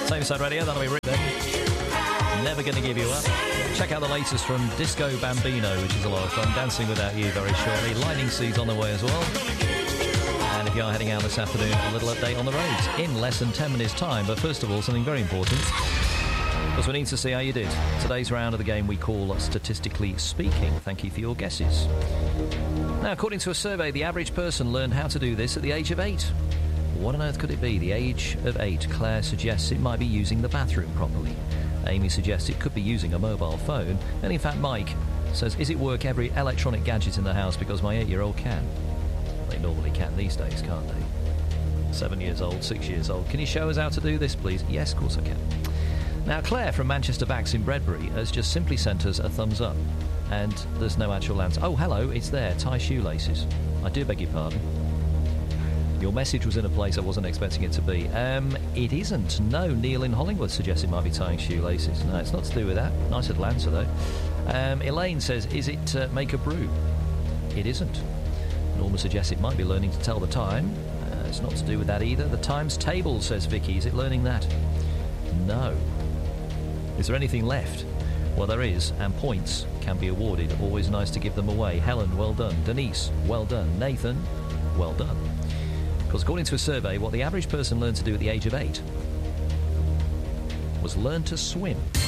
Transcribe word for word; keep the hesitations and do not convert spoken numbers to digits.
Tameside Radio, that'll be written. Never Gonna Give You Up. Check out the latest from Disco Bambino, which is a lot of fun. Dancing Without You very shortly. Lightning Seeds on the way as well. And if you are heading out this afternoon, a little update on the roads in less than ten minutes' time. But first of all, something very important, because we need to see how you did. Today's round of the game we call Statistically Speaking. Thank you for your guesses. Now, according to a survey, the average person learned how to do this at the age of eight. What on earth could it be? The age of eight. Claire suggests it might be using the bathroom properly. Amy suggests it could be using a mobile phone. And in fact, Mike says, is it work every electronic gadget in the house because my eight-year-old can? They normally can these days, can't they? Seven years old, six years old. Can you show us how to do this, please? Yes, of course I can. Now, Claire from Manchester Backs in Bredbury has just simply sent us a thumbs up. And there's no actual answer. Oh, hello, it's there. Tie shoelaces. I do beg your pardon. Your message was in a place I wasn't expecting it to be. Um, it isn't. No, Neil in Hollingwood suggests it might be tying shoelaces. No, it's not to do with that. Nice little answer, though. Um, Elaine says, is it uh, make a brew? It isn't. Norma suggests it might be learning to tell the time. Uh, it's not to do with that either. The times table, says Vicky. Is it learning that? No. Is there anything left? Well, there is, and points can be awarded. Always nice to give them away. Helen, well done. Denise, well done. Nathan, well done. Because according to a survey, what the average person learned to do at the age of eight was learn to swim.